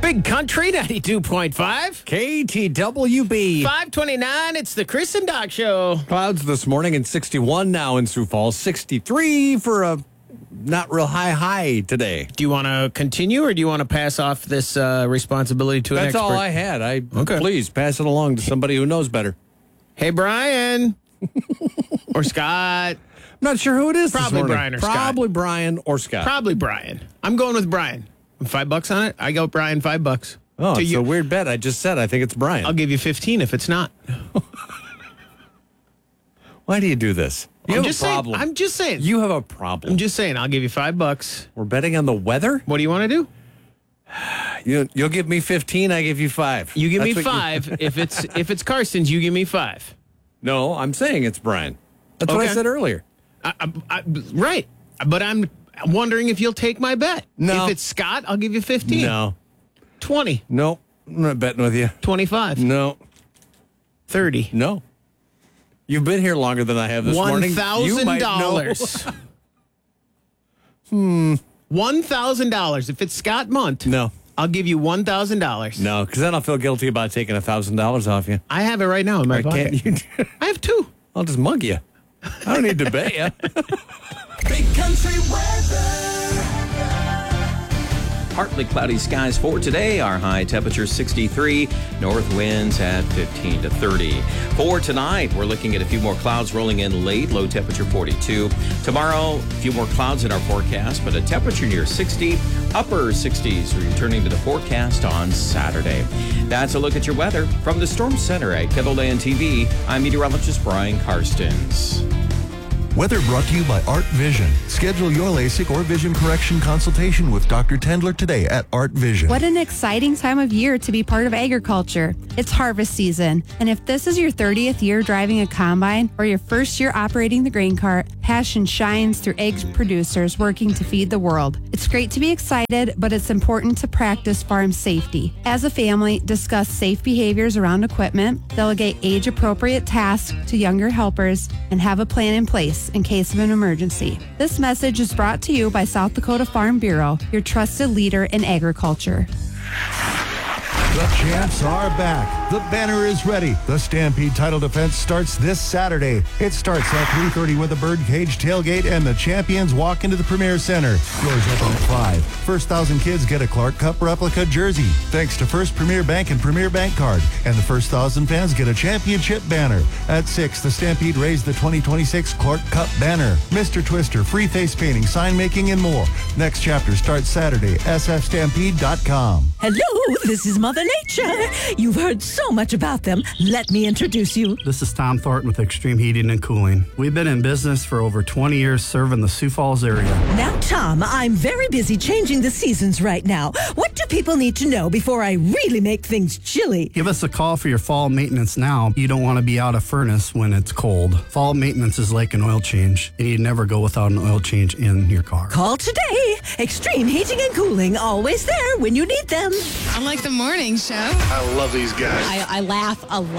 Big Country 92.5. KTWB. 529, it's the Chris and Doc Show. Clouds this morning and 61 now in Sioux Falls. 63 for a not real high today. Do you want to continue or do you want to pass off this responsibility to an That's expert? all I had. Okay. Please pass it along to somebody who knows better. Hey, Brian. Or Scott. I'm not sure who it is. Probably this morning. Brian or Scott. Probably Brian or Scott. Probably Brian. I'm going with Brian. $5 on it? I go Brian, $5. Oh, To it's you. a weird bet. I just said I think it's Brian. I'll give you 15 if it's not. Why do you do this? You have a problem. I'm just saying. You have a problem. I'm just saying. I'll give you $5. We're betting on the weather? What do you want to do? You'll give me 15, I give you 5. You give That's me what 5. If it's Carson's, you give me 5. No, I'm saying it's Brian. That's what I Okay. said earlier. Right. But I'm wondering if you'll take my bet. No. If it's Scott, I'll give you 15. No. 20. No. I'm not betting with you. 25. No. 30. No. You've been here longer than I have this morning. You might know. $1,000. $1,000. If it's Scott Munt, No. I'll give you $1,000. No, because then I'll feel guilty about taking $1,000 off you. I have it right now in my pocket. Can't you? I have 2. I'll just mug you. I don't need to bet you. Big country weather. Partly cloudy skies for today. Our high temperature 63. North winds at 15 to 30. For tonight, we're looking at a few more clouds rolling in late. Low temperature 42. Tomorrow, a few more clouds in our forecast, but a temperature near 60. Upper 60s returning to the forecast on Saturday. That's a look at your weather from the Storm Center at KEVLAN TV. I'm meteorologist Brian Karstens. Weather brought to you by Art Vision. Schedule your LASIK or vision correction consultation with Dr. Tendler today at Art Vision. What an exciting time of year to be part of agriculture. It's harvest season, and if this is your 30th year driving a combine or your first year operating the grain cart, passion shines through egg producers working to feed the world. It's great to be excited, but it's important to practice farm safety. As a family, discuss safe behaviors around equipment, delegate age-appropriate tasks to younger helpers, and have a plan in place in case of an emergency. This message is brought to you by South Dakota Farm Bureau, your trusted leader in agriculture. The champs are back. The banner is ready. The Stampede title defense starts this Saturday. It starts at 3:30 with a birdcage tailgate and the champions walk into the Premier Center. Doors open at 5. First 1,000 kids get a Clark Cup replica jersey. Thanks to First Premier Bank and Premier Bank Card. And the first 1,000 fans get a championship banner. At 6, the Stampede raised the 2026 Clark Cup banner. Mr. Twister, free face painting, sign making, and more. Next chapter starts Saturday. sfstampede.com. Hello, this is Mother Nature. You've heard so much about them. Let me introduce you. This is Tom Thornton with Extreme Heating and Cooling. We've been in business for over 20 years serving the Sioux Falls area. Now, Tom, I'm very busy changing the seasons right now. What do people need to know before I really make things chilly? Give us a call for your fall maintenance now. You don't want to be out of furnace when it's cold. Fall maintenance is like an oil change, and you never go without an oil change in your car. Call today. Extreme Heating and Cooling, always there when you need them. I like the morning show. I love these guys. I laugh a lot.